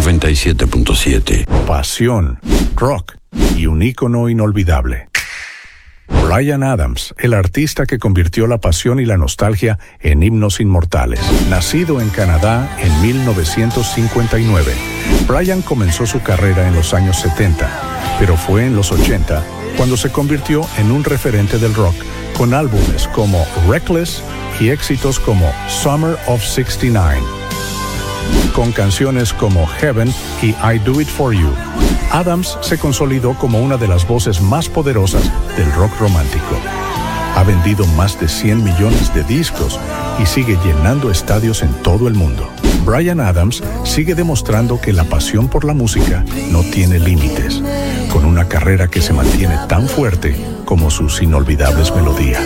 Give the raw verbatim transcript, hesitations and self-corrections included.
noventa y siete punto siete. Pasión, rock y un ícono inolvidable. Bryan Adams, el artista que convirtió la pasión y la nostalgia en himnos inmortales. Nacido en Canadá en mil novecientos cincuenta y nueve, Bryan comenzó su carrera en los años setenta, pero fue en los ochenta cuando se convirtió en un referente del rock, con álbumes como Reckless y éxitos como Summer of sesenta y nueve. Con canciones como Heaven y I Do It For You, Adams se consolidó como una de las voces más poderosas del rock romántico. Ha vendido más de cien millones de discos y sigue llenando estadios en todo el mundo. Bryan Adams sigue demostrando que la pasión por la música no tiene límites, con una carrera que se mantiene tan fuerte como sus inolvidables melodías.